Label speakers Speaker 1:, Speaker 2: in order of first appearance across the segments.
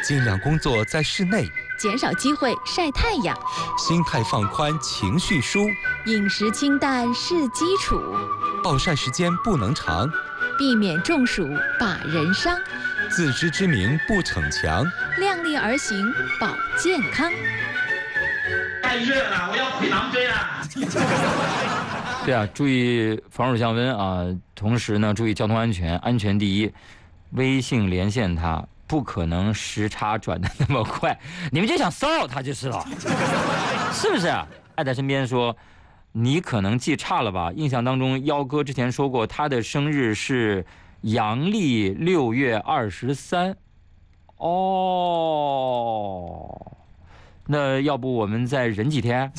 Speaker 1: 尽量工作在室内，
Speaker 2: 减少机会晒太阳，
Speaker 1: 心态放宽，情绪舒，
Speaker 2: 饮食清淡是基础，
Speaker 1: 暴晒时间不能长，
Speaker 2: 避免中暑把人伤，
Speaker 1: 自知之明不逞强，
Speaker 2: 量力而行保健康。
Speaker 3: 太热了，我要回狼追了。
Speaker 4: 对啊，注意防暑降温啊，同时呢，注意交通安全，安全第一。微信连线他，不可能时差转得那么快，你们就想骚扰他就是了，是不是？爱在身边说，你可能记差了吧？印象当中，幺哥之前说过，他的生日是阳历6月23。哦，那要不我们再忍几天？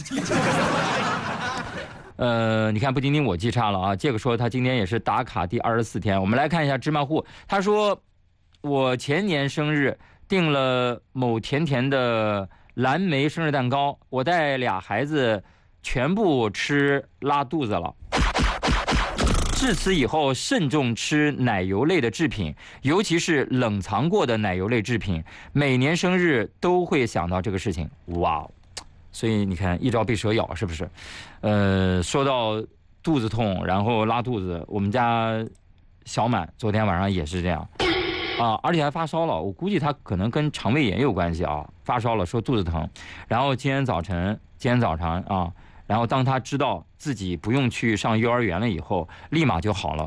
Speaker 4: 你看不仅仅我记差了啊，这个说他今天也是打卡第24天。我们来看一下芝麻糊，他说我前年生日订了某甜甜的蓝莓生日蛋糕，我带俩孩子全部吃拉肚子了。自此以后慎重吃奶油类的制品，尤其是冷藏过的奶油类制品，每年生日都会想到这个事情。哇，所以你看一朝被蛇咬是不是？说到肚子痛然后拉肚子，我们家小满昨天晚上也是这样啊，而且还发烧了，我估计他可能跟肠胃炎有关系啊，发烧了说肚子疼，然后今天早晨啊，然后当他知道自己不用去上幼儿园了以后，立马就好了。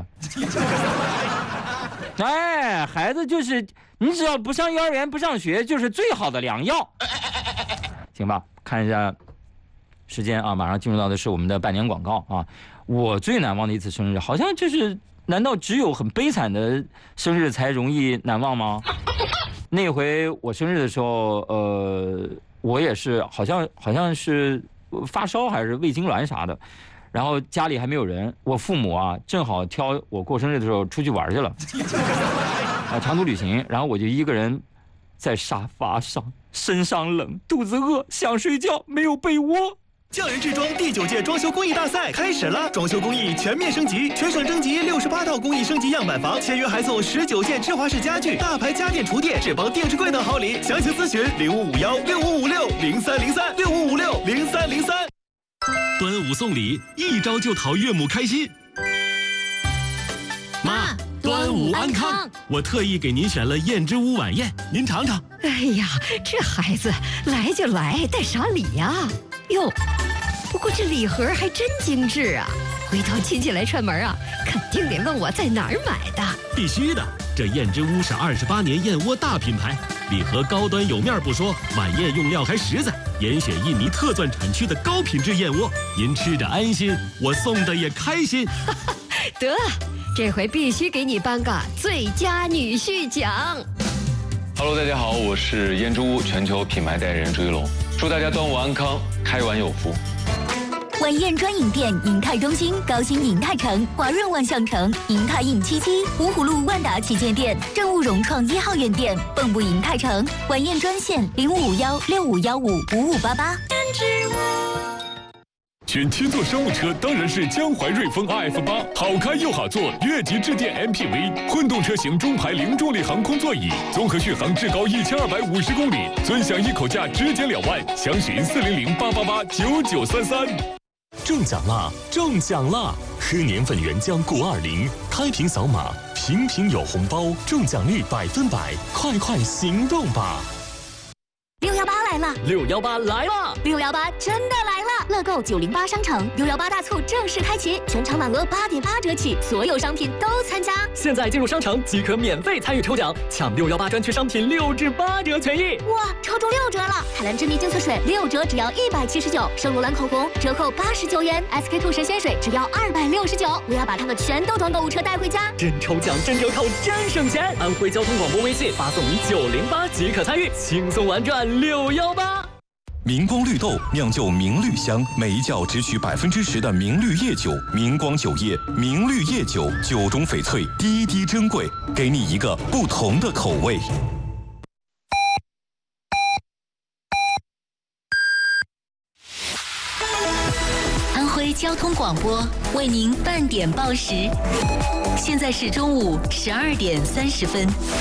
Speaker 4: 哎，孩子就是你只要不上幼儿园不上学就是最好的良药。行吧，看一下时间啊，马上进入到的是我们的半年广告啊。我最难忘的一次生日，好像就是难道只有很悲惨的生日才容易难忘吗？那回我生日的时候，我也是好像是发烧还是胃痉挛啥的，然后家里还没有人，我父母啊正好挑我过生日的时候出去玩去了，啊，长途旅行，然后我就一个人在沙发上，身上冷，肚子饿，想睡觉，没有被窝。
Speaker 5: 匠人制装第9届装修工艺大赛开始了，装修工艺全面升级，全省征集68套工艺升级样板房，签约还送19件芝华士家具、大牌家电厨电、智邦定制柜等好礼。详情咨询05516556030365560303。端午送礼，一招就讨岳母开心。妈，端午安康！我特意给您选了燕之屋晚宴，您尝尝。
Speaker 6: 哎呀，这孩子来就来，带啥礼呀？哟，不过这礼盒还真精致啊！回头亲戚来串门啊，肯定得问我在哪儿买的。
Speaker 5: 必须的，这燕之屋是28年燕窝大品牌，礼盒高端有面不说，晚宴用料还实在，严选印尼特钻产区的高品质燕窝，您吃着安心，我送的也开心。
Speaker 6: 得，这回必须给你颁个最佳女婿奖。
Speaker 7: Hello， 大家好，我是燕之屋全球品牌代言人朱一龙，祝大家端午安康，开碗有福。
Speaker 8: 晚宴专营店：银泰中心、高新银泰城、华润万象城、银泰印77、芜湖路万达旗舰店、正务融创1号院店、蚌埠银泰城。晚宴专线0551655588。
Speaker 5: 选七座商务车当然是江淮瑞风 RF8，好开又好坐，越级致电 MPV， 混动车型中排零重力航空座椅，综合续航至高1250公里，尊享一口价直减2万，详询400889933。中奖啦！中奖啦！喝年份原浆920，开瓶扫码，瓶瓶有红包，中奖率100%，快行动吧
Speaker 8: ！618来了
Speaker 5: ！618来了
Speaker 8: ！618真的来了！乐购908商城618大促正式开启，全场满额8.8折起，所有商品都参加。
Speaker 9: 现在进入商城即可免费参与抽奖，抢618专区商品6至8折权益。
Speaker 8: 哇，抽中6折了！海蓝之谜净色水6折只要179，圣罗兰口红折扣89元，SK2神仙水只要269。我要把它们全都装购物车带回家。
Speaker 9: 真抽奖，真折扣，真省钱！安徽交通广播微信发送你908即可参与，轻松玩转618。
Speaker 1: 明光绿豆酿就明绿香，每一窖只取10%的明绿叶酒。明光酒业明绿叶酒，酒中翡翠，滴滴珍贵，给你一个不同的口味。
Speaker 8: 安徽交通广播为您半点报时，现在是中午12点30分。